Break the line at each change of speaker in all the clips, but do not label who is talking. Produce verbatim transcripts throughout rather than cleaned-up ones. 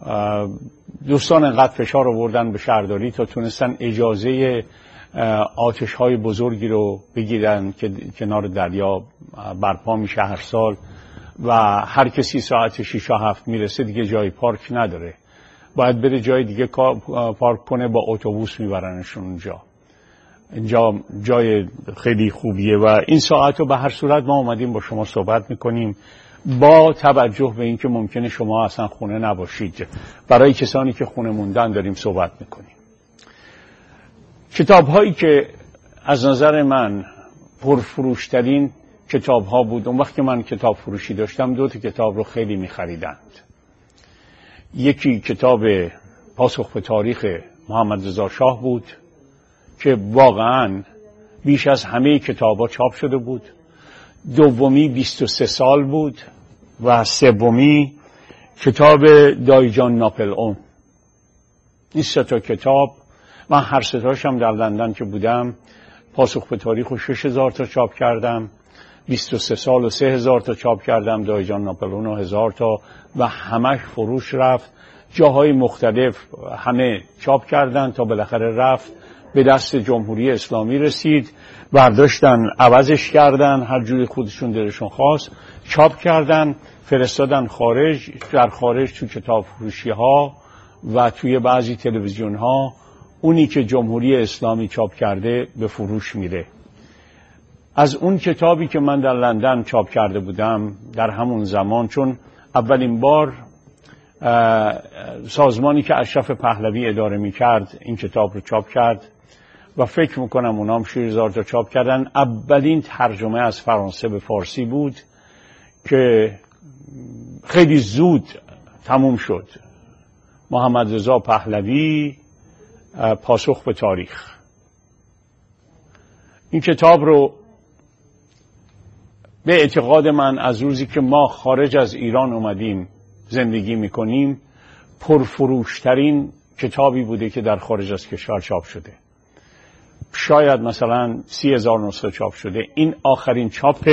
دوستان انقدر فشار آوردن به شهرداری تا تونستن اجازه آتش های بزرگی رو بگیرن که کنار دریا برپا میشه هر سال و هر کسی ساعت شیش و هفت میرسه دیگه جای پارک نداره، باید بره جای دیگه پارک کنه، با اتوبوس میبرنشون اونجا. اینجا جای خیلی خوبیه و این ساعت رو به هر صورت ما اومدیم با شما صحبت میکنیم با توجه به اینکه ممکنه شما اصلا خونه نباشید. برای کسانی که خونه موندن داریم صحبت میکنیم. کتاب هایی که از نظر من پرفروشترین کتاب ها بود، اون وقت که من کتاب فروشی داشتم دو تا کتاب رو خیلی میخریدند. یکی کتاب پاسخ به تاریخ محمد رضا شاه بود که واقعا بیش از همه کتاب ها چاپ شده بود. دومی بیست و سه سال بود و سومی کتاب دایجان ناپلئون. این سه تا کتاب من هر سه تاشم در لندن که بودم پاسخ به تاریخ و شش هزار تا چاپ کردم، بیست و سه سال و سه هزار تا چاپ کردم، دایجان ناپلئون و هزار تا و همش فروش رفت. جاهای مختلف همه چاپ کردن تا بالاخره رفت به دست جمهوری اسلامی رسید، برداشتن عوضش کردن هر جوری خودشون دلشون خواست، چاپ کردن فرستادن خارج. در خارج تو کتاب فروشی ها و توی بعضی تلویزیون ها اونی که جمهوری اسلامی چاپ کرده به فروش میره. از اون کتابی که من در لندن چاپ کرده بودم در همون زمان، چون اولین بار سازمانی که اشرف پهلوی اداره میکرد این کتاب رو چاپ کرد و فکر میکنم اونام شش هزار تا چاپ کردن. اولین ترجمه از فرانسه به فارسی بود که خیلی زود تموم شد. محمد رضا پهلوی پاسخ به تاریخ. این کتاب رو به اعتقاد من از روزی که ما خارج از ایران اومدیم زندگی میکنیم پرفروشترین کتابی بوده که در خارج از کشور چاپ شده. شاید مثلا سی هزار نسخه چاپ شده. این آخرین چاپ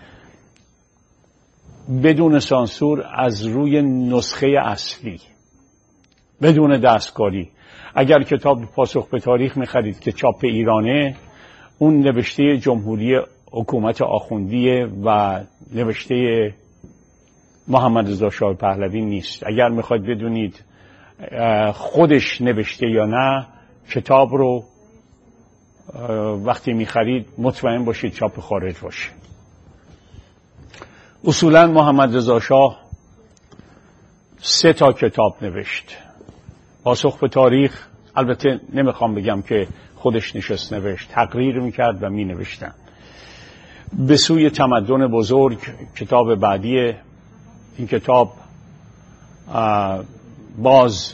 بدون سانسور از روی نسخه اصلی، بدون دستکاری. اگر کتاب پاسخ به تاریخ می‌خرید که چاپ ایرانه، اون نوشته جمهوری حکومت آخوندیه و نوشته محمد رضا شاه پهلوی نیست. اگر میخواید بدونید خودش نوشته یا نه، کتاب رو وقتی میخرید مطمئن باشید چاپ خارج باشه. اصولا محمد رضا شاه سه تا کتاب نوشت. پاسخ به تاریخ، البته نمیخوام بگم که خودش نشست نوشت، تقریر میکرد و مینوشتن. به سوی تمدن بزرگ کتاب بعدی، این کتاب باز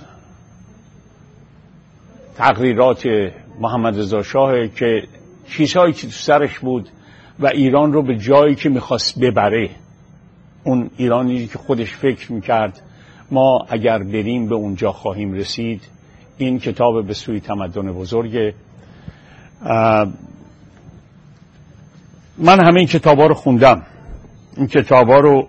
تقریرات محمد رضا شاه که چیزهایی که تو سرش بود و ایران رو به جایی که میخواست ببره، اون ایرانی که خودش فکر میکرد ما اگر بریم به اونجا خواهیم رسید. این کتاب به سوی تمدن بزرگ. من همه این کتاب ها رو خوندم. این کتاب ها رو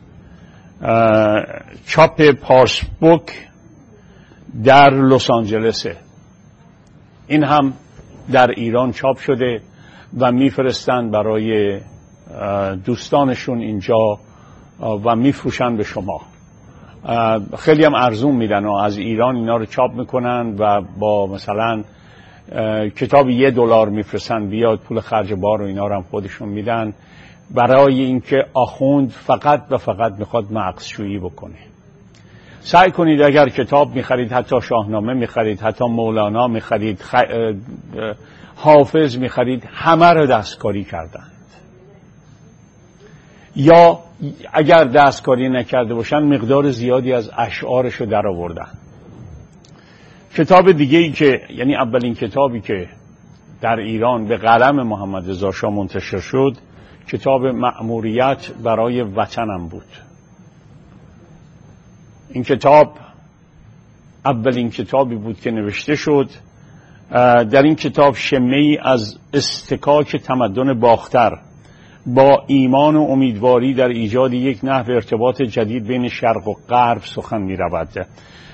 چاپ پارس بوک در لس آنجلسه. این هم در ایران چاپ شده و میفرستن برای دوستانشون اینجا و میفروشن به شما. خیلی هم ارزون میدن و از ایران اینا رو چاپ میکنن و با مثلا کتاب یه دلار میفرستن بیاد، پول خرج بار و اینا رو هم خودشون میدن برای اینکه آخوند فقط و فقط میخواد مغزشویی بکنه. سعی کنید اگر کتاب میخرید، حتی شاهنامه میخرید، حتی مولانا میخرید، خ... حافظ میخرید، همه رو دستکاری کردند. یا اگر دستکاری نکرده باشن مقدار زیادی از اشعارش رو در آوردن. کتاب دیگه ای که یعنی اولین کتابی که در ایران به قلم محمد رضا شاه منتشر شد کتاب مأموریت برای وطنم بود. این کتاب اولین کتابی بود که نوشته شد. در این کتاب شمه‌ای از استکاک تمدن باختر با ایمان و امیدواری در ایجاد یک نحو ارتباط جدید بین شرق و غرب سخن می رود.